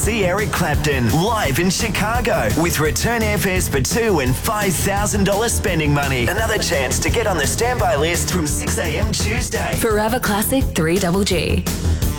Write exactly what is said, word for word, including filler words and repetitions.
see Eric Clapton live in Chicago with return airfares for two and five thousand dollars spending money. Another chance to get on the standby list from six a.m. Tuesday. Forever Classic three G G.